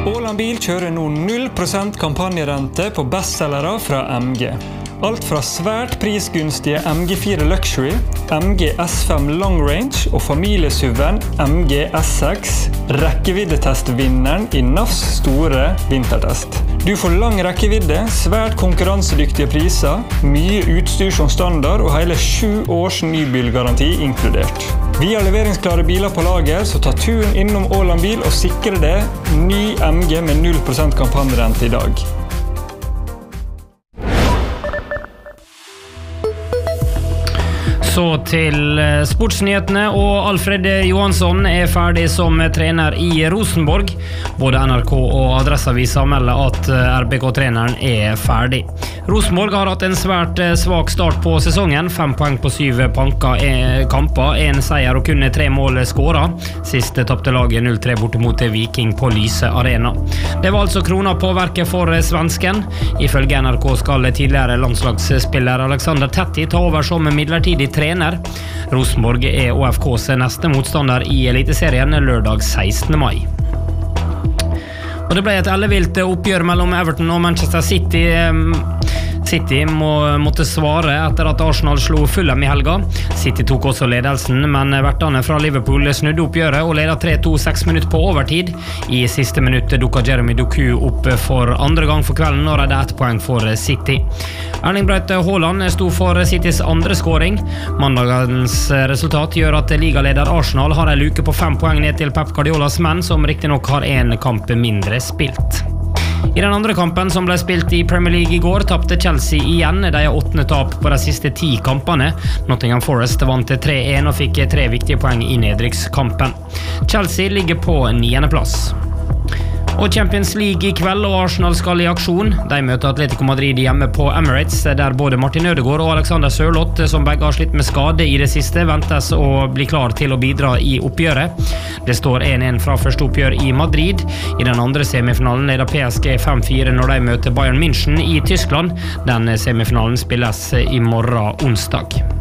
Åland Bil kjører nå 0% kampanjerente på bestsellere fra MG. Alt fra svært prisgunstige MG4 Luxury, MG S5 Long Range og familiesuven MG S6, rekkeviddetestvinneren i NAFs store vintertest. Du får lang rekkevidde, svært konkurransedyktige priser, mye utstyr som standard og hele 7 års nybilgaranti inkludert. Vi har leveringsklare biler på lager, så ta turen innom Åland Bil og sikre deg ny MG med 0% kampanjerente i dag. Så til sportsnyhetene, og Alfred Johansson ferdig som trener i Rosenborg. Både NRK og Adresseavisen melder at RBK-treneren ferdig. Rosenborg har hatt en svært svak start på sesongen. 5 poeng på 7 kamper, 1 seier og kun 3 mål skåret. Sist tapte laget 0-3 borte mot Viking på Lyse Arena. Det var altså krona på verket for svensken. Ifølge NRK skal tidligere landslagsspiller Alexander Tetti ta over som midlertidig trener. Rosenborg ÅFKs neste motstander i Eliteserien lørdag 16. mai. Og det ble et ellevilt oppgjør mellom Everton og Manchester City. City måtte svare etter at Arsenal slo Fulham i helga. City tok også ledelsen, men vertene fra Liverpool snudde oppgjøret og ledet 3-2 6 minutter på overtid. I siste minutt dukket Jeremy Doku opp for andre gang for kvelden og redde 1 poeng for City. Erling Braut Haaland sto for Citys andre scoring. Mandagens resultat gjør at ligaleder Arsenal har en luke på 5 poeng ned til Pep Guardiolas menn, som riktig nok har en kamp mindre spilt. I den andre kampen som ble spilt i Premier League i går, tappte Chelsea igjen. De har 8. tap på de siste 10 kampene. Nottingham Forest vant 3-1 og fikk 3 viktige poeng i nedrykkskampen. Chelsea ligger på 9. plass. Og Champions League i kveld, og Arsenal skal i aksjon. De møter Atletico Madrid hjemme på Emirates, der både Martin Ødegaard og Alexander Sørloth, som begge har slitt med skade i det siste, ventes å bli klar til å bidra i oppgjøret. Det står 1-1 fra første oppgjør i Madrid. I den andre semifinalen leder PSG 5-4 når de møter Bayern München i Tyskland. Den semifinalen spilles i morgen onsdag.